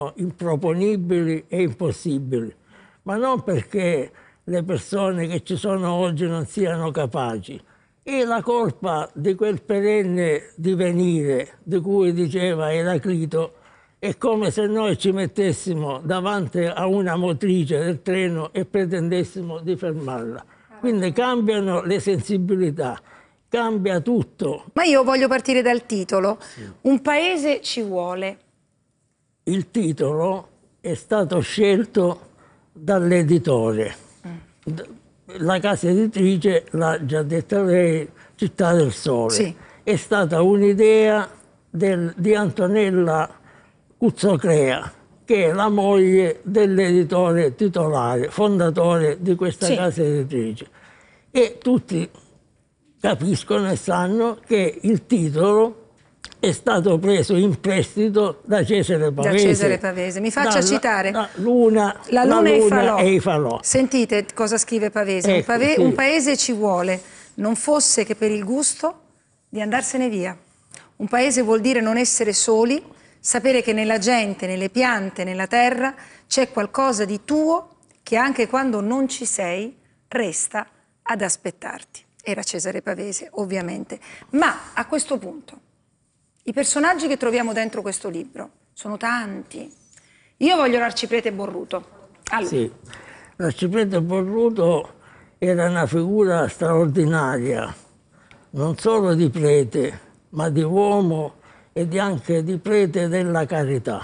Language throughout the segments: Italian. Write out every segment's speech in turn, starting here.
improponibili e impossibili, ma non perché le persone che ci sono oggi non siano capaci. E la colpa di quel perenne divenire di cui diceva Eraclito è come se noi ci mettessimo davanti a una motrice del treno e pretendessimo di fermarla. Quindi cambiano le sensibilità, cambia tutto. Ma io voglio partire dal titolo. Sì. Un paese ci vuole. Il titolo è stato scelto dall'editore. La casa editrice, l'ha già detta lei, Città del Sole. Sì. È stata un'idea di Antonella Cuzzocrea, che è la moglie dell'editore titolare, fondatore di questa sì. casa editrice. E tutti capiscono e sanno che il titolo è stato preso in prestito da Cesare Pavese. Da Cesare Pavese. Mi faccia citare. La luna e i falò. Sentite cosa scrive Pavese. Ecco, sì. Un paese ci vuole, non fosse che per il gusto di andarsene via. Un paese vuol dire non essere soli, sapere che nella gente, nelle piante, nella terra c'è qualcosa di tuo che anche quando non ci sei resta ad aspettarti. Era Cesare Pavese, ovviamente. Ma a questo punto i personaggi che troviamo dentro questo libro sono tanti. Io voglio l'arciprete Borruto. Allora. Sì, l'arciprete Borruto era una figura straordinaria, non solo di prete, ma di uomo e anche di prete della carità.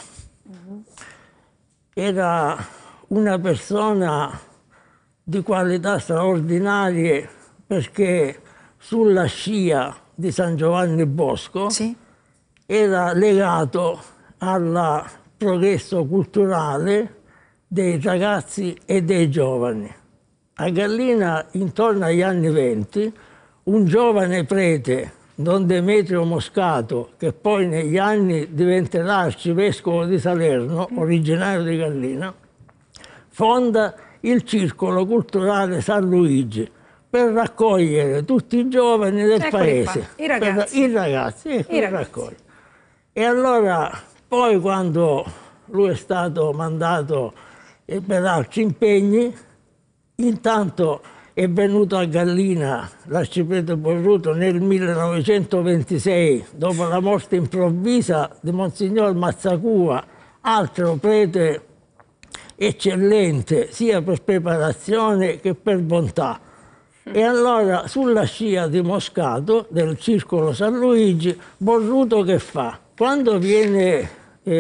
Era una persona di qualità straordinarie perché sulla scia di San Giovanni Bosco sì. era legato al progresso culturale dei ragazzi e dei giovani. A Gallina, intorno agli anni 20, un giovane prete, Don Demetrio Moscato, che poi negli anni diventerà arcivescovo di Salerno, originario di Gallina, fonda il Circolo Culturale San Luigi per raccogliere tutti i giovani del paese. I ragazzi. I ragazzi. E allora, poi quando lui è stato mandato per altri impegni, intanto è venuto a Gallina l'arciprete Borruto nel 1926, dopo la morte improvvisa di Monsignor Mazzacua, altro prete eccellente sia per preparazione che per bontà. E allora sulla scia di Moscato, del Circolo San Luigi, Borruto che fa? Quando viene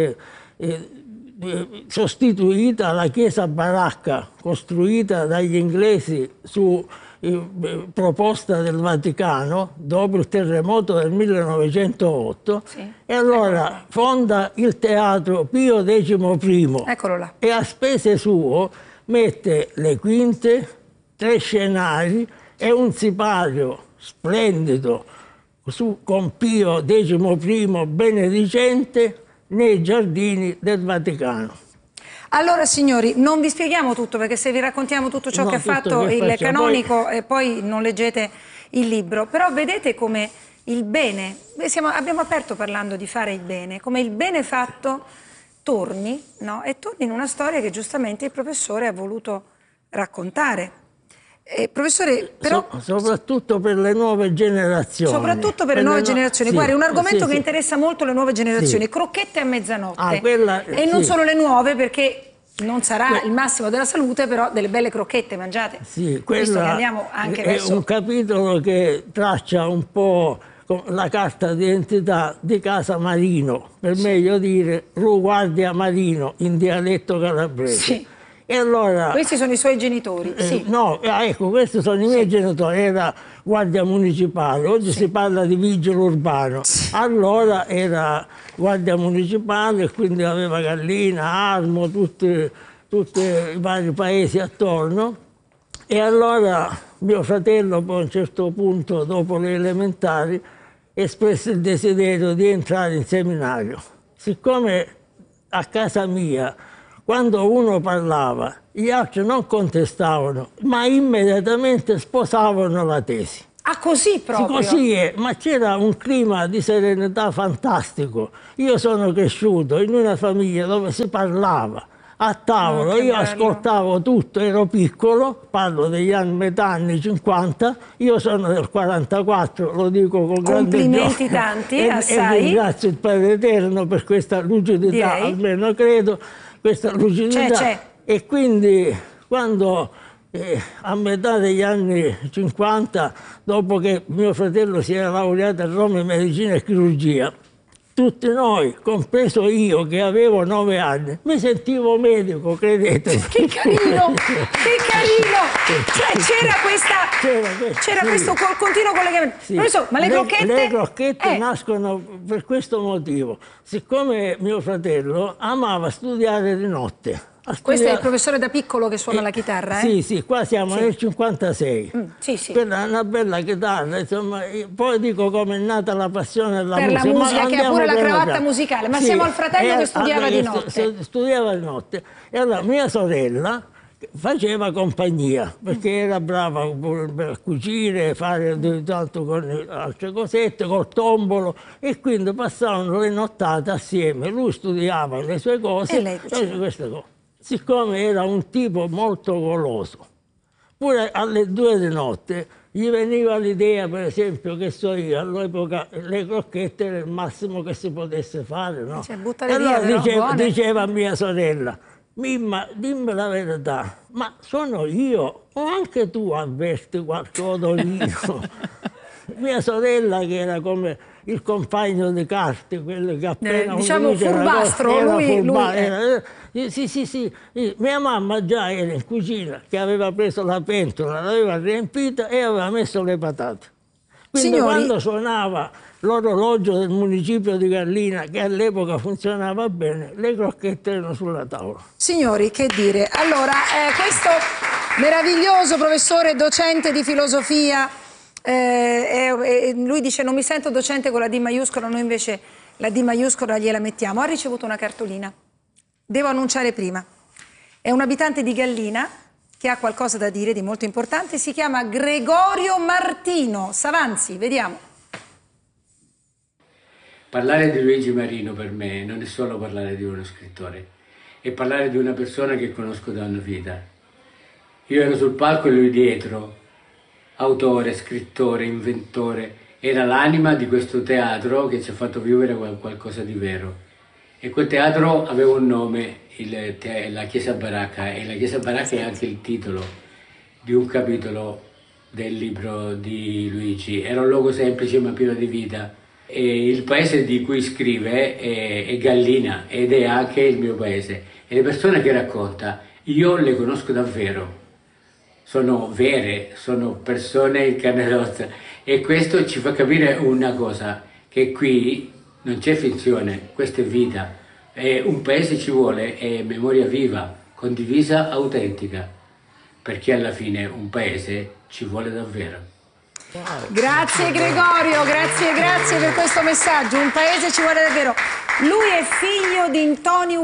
sostituita la chiesa baracca costruita dagli inglesi su proposta del Vaticano dopo il terremoto del 1908 sì. e allora fonda il teatro Pio XI. Eccolo là. E a spese sue mette le quinte, 3 scenari e un sipario splendido con Pio XI benedicente nei giardini del Vaticano. Allora signori, non vi spieghiamo tutto, perché se vi raccontiamo tutto ciò che ha fatto il canonico poi non leggete il libro, però vedete come il bene, abbiamo aperto parlando di fare il bene, come il bene fatto torni, no? E torni in una storia che giustamente il professore ha voluto raccontare. Professore, però... soprattutto per le nuove generazioni. Soprattutto per le nuove generazioni. Sì, guardi, un argomento che interessa molto le nuove generazioni. Sì. Crocchette a mezzanotte. E non solo le nuove, perché non sarà il massimo della salute, però delle belle crocchette mangiate. Sì, quella è un capitolo che traccia un po' la carta d'identità di Casa Marino, per meglio dire Guardia Marino, in dialetto calabrese. Sì. E allora, questi sono i suoi genitori? Sì. No, ecco, questi sono i miei genitori, era guardia municipale, oggi si parla di vigile urbano, allora era guardia municipale e quindi aveva Gallina, Armo, tutti i vari paesi attorno. E allora mio fratello poi a un certo punto, dopo le elementari, espresse il desiderio di entrare in seminario. Siccome a casa mia, quando uno parlava, gli altri non contestavano, ma immediatamente sposavano la tesi. Ah, così proprio? Così è, ma c'era un clima di serenità fantastico. Io sono cresciuto in una famiglia dove si parlava a tavola, io ascoltavo tutto, ero piccolo, parlo degli anni, metà anni 50, io sono del 44, lo dico con grande gioia. Complimenti tanti, assai. E ringrazio il Padre Eterno per questa lucidità, direi. Almeno credo, questa lucidità. C'è. E quindi quando a metà degli anni 50, dopo che mio fratello si era laureato a Roma in medicina e chirurgia, tutti noi, compreso io che avevo 9 anni, mi sentivo medico, credetemi. Che carino, che carino! Cioè c'era questo continuo collegamento. Sì. Professor, ma le crocchette? Le crocchette nascono per questo motivo. Siccome mio fratello amava studiare di notte. Questo è il professore da piccolo che suona la chitarra, Sì, sì, qua siamo nel 56. Sì. Quella è una bella chitarra, insomma, poi dico come è nata la passione della musica. Per la musica, che ha pure la cravatta musicale, ma siamo al fratello che studiava di notte. Studiava di notte. E allora mia sorella faceva compagnia, perché era brava per cucire, fare tanto con altre cosette, col tombolo, e quindi passavano le nottate assieme. Lui studiava le sue cose e lei cucinava queste cose. Siccome era un tipo molto goloso, pure alle 2 di notte gli veniva l'idea, per esempio, che so io, all'epoca le crocchette era il massimo che si potesse fare, no? Cioè, e allora diceva a mia sorella: Mimma, dimmi la verità, ma sono io o anche tu avverti qualche odorino? Mia sorella, che era come il compagno di carte, quello che appena diciamo furbastro, sì. Mia mamma già era in cucina, che aveva preso la pentola, l'aveva riempita e aveva messo le patate. Quindi signori, quando suonava l'orologio del municipio di Gallina, che all'epoca funzionava bene, le crocchette erano sulla tavola. Signori, che dire? Allora, questo meraviglioso professore docente di filosofia, lui dice: non mi sento docente con la D maiuscola, noi invece la D maiuscola gliela mettiamo. Ha ricevuto una cartolina, devo annunciare prima. È un abitante di Gallina che ha qualcosa da dire di molto importante, si chiama Gregorio Martino. S'avanzi, vediamo. Parlare di Luigi Marino per me non è solo parlare di uno scrittore, è parlare di una persona che conosco da una vita. Io ero sul palco e lui dietro, autore, scrittore, inventore, era l'anima di questo teatro che ci ha fatto vivere qualcosa di vero. E quel teatro aveva un nome, la Chiesa Baracca, e la Chiesa Baracca è anche il titolo di un capitolo del libro di Luigi. Era un luogo semplice ma pieno di vita. E il paese di cui scrive è Gallina, ed è anche il mio paese. E le persone che racconta, io le conosco davvero. Sono vere, sono persone in carne ed ossa, e questo ci fa capire una cosa, che qui non c'è finzione, questa è vita, e un paese ci vuole, è memoria viva, condivisa, autentica, perché alla fine un paese ci vuole davvero. Grazie Gregorio, grazie per questo messaggio, un paese ci vuole davvero. Lui è figlio di Antonio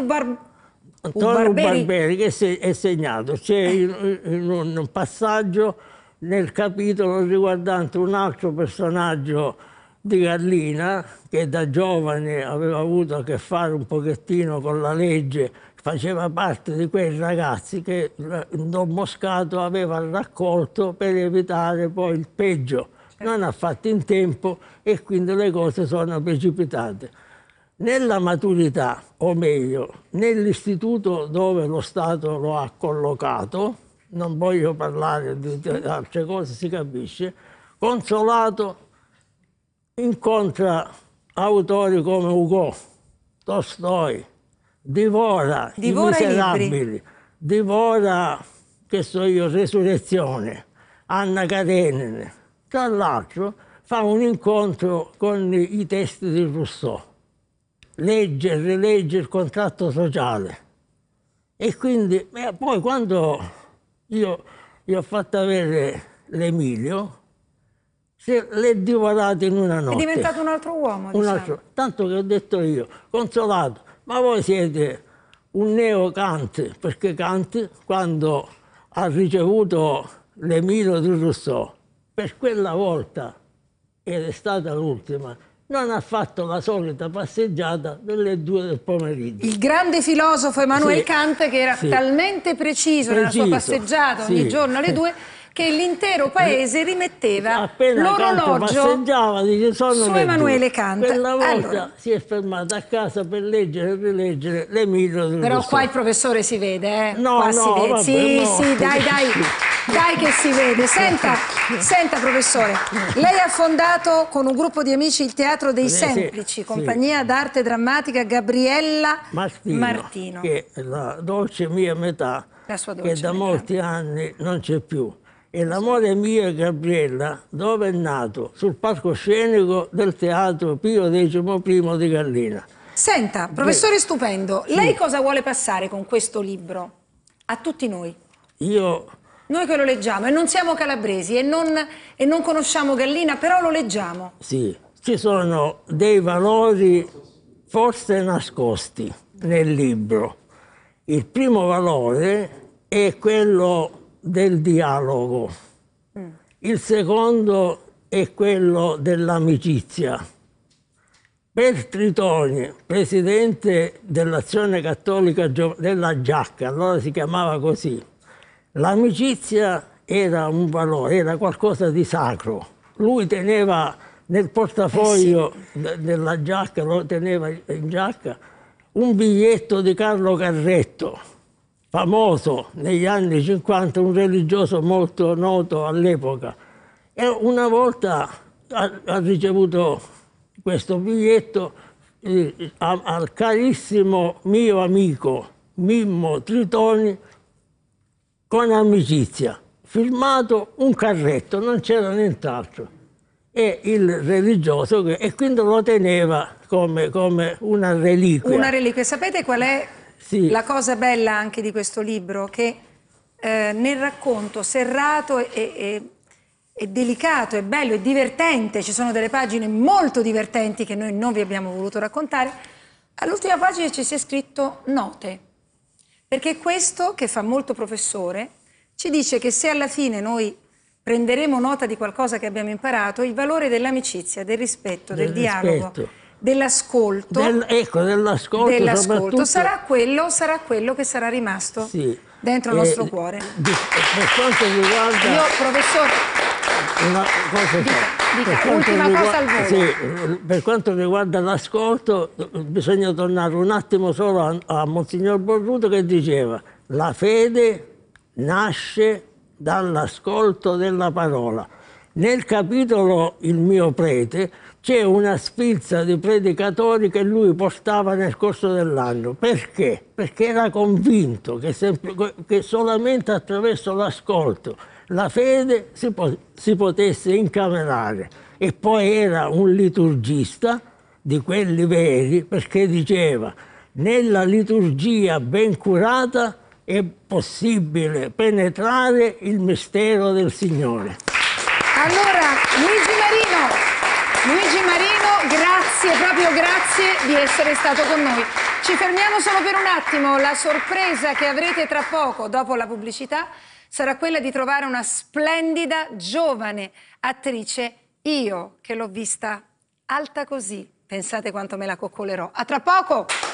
Barberi, che è segnato. C'è un passaggio nel capitolo riguardante un altro personaggio di Gallina, che da giovane aveva avuto a che fare un pochettino con la legge, faceva parte di quei ragazzi che Don Moscato aveva raccolto per evitare poi il peggio. Non ha fatto in tempo e quindi le cose sono precipitate. Nella maturità, o meglio, nell'istituto dove lo Stato lo ha collocato, non voglio parlare di altre cose, si capisce, Consolato incontra autori come Hugo, Tolstoi, divora I Miserabili, divora, che so io, Resurrezione, Anna Karenina. Tra l'altro fa un incontro con i testi di Rousseau, legge e rilegge il contratto sociale. E quindi poi quando io gli ho fatto avere l'Emilio, l'è divorato in una notte. È diventato un altro uomo, diciamo. Tanto che ho detto io: Consolato, ma voi siete un neo-Kant, perché Kant, quando ha ricevuto l'Emilio di Rousseau, per quella volta, ed è stata l'ultima, non ha fatto la solita passeggiata delle 2 del pomeriggio. Il grande filosofo Immanuel Kant, che era talmente preciso nella sua passeggiata ogni giorno alle 2, che l'intero paese rimetteva l'orologio su Immanuele Kant. Quella volta si è fermata a casa per leggere e rileggere l'Emilio del Però Gusto. qua il professore si vede, eh? No, qua no, si vede. Vabbè, sì, no. sì, dai che si vede. Senta professore, lei ha fondato con un gruppo di amici il Teatro dei Semplici, compagnia d'arte drammatica Gabriella Martino, che è la dolce mia metà, che da molti anni non c'è più. E l'amore mio e Gabriella, dove è nato? Sul palcoscenico del Teatro Pio XI di Gallina. Senta, professore stupendo, lei cosa vuole passare con questo libro a tutti noi? Noi che lo leggiamo, e non siamo calabresi, e non conosciamo Gallina, però lo leggiamo. Sì, ci sono dei valori forse nascosti nel libro. Il primo valore è quello del dialogo. Il secondo è quello dell'amicizia. Per Tritoni, presidente dell'Azione Cattolica della Giacca, allora si chiamava così, l'amicizia era un valore, era qualcosa di sacro. Lui teneva nel portafoglio della giacca, lo teneva in giacca, un biglietto di Carlo Carretto, famoso negli anni 50, un religioso molto noto all'epoca. E una volta ha ricevuto questo biglietto al carissimo mio amico Mimmo Tritoni, con amicizia, firmato un Carretto, non c'era nient'altro. E il religioso, e quindi lo teneva come una reliquia. Una reliquia. Sapete qual è la cosa bella anche di questo libro? Che nel racconto serrato e delicato, e bello, e divertente, ci sono delle pagine molto divertenti che noi non vi abbiamo voluto raccontare, all'ultima pagina ci sia scritto note, perché questo, che fa molto professore, ci dice che se alla fine noi prenderemo nota di qualcosa che abbiamo imparato, il valore dell'amicizia, del rispetto, del dialogo, dell'ascolto, dell'ascolto sarà quello che sarà rimasto dentro il nostro cuore. Per quanto riguarda... Io, professore... Ultima cosa al volo. Per quanto riguarda l'ascolto, bisogna tornare un attimo solo a Monsignor Borruto, che diceva: la fede nasce dall'ascolto della parola. Nel capitolo Il mio prete c'è una sfilza di predicatori che lui portava nel corso dell'anno. Perché? Perché era convinto che solamente attraverso l'ascolto la fede si potesse incamerare. E poi era un liturgista di quelli veri, perché diceva: nella liturgia ben curata è possibile penetrare il mistero del Signore. Allora, Luigi Marino, grazie, proprio grazie di essere stato con noi. Ci fermiamo solo per un attimo. La sorpresa che avrete tra poco, dopo la pubblicità, sarà quella di trovare una splendida giovane attrice, io che l'ho vista alta così. Pensate quanto me la coccolerò. A tra poco!